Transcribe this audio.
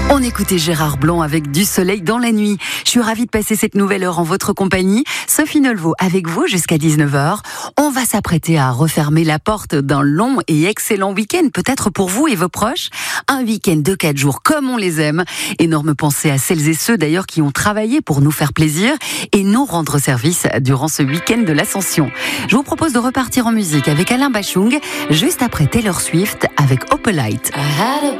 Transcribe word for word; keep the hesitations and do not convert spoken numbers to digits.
On écoutait Gérard Blanc avec Du soleil dans la nuit. Je suis ravie de passer cette nouvelle heure en votre compagnie. Sophie Nolvaud avec vous jusqu'à dix-neuf heures. On va s'apprêter à refermer la porte d'un long et excellent week-end, peut-être pour vous et vos proches. Un week-end de quatre jours comme on les aime. Énorme pensée à celles et ceux d'ailleurs qui ont travaillé pour nous faire plaisir et nous rendre service durant ce week-end de l'Ascension. Je vous propose de repartir en musique avec Alain Bachung, juste après Taylor Swift avec Opalite.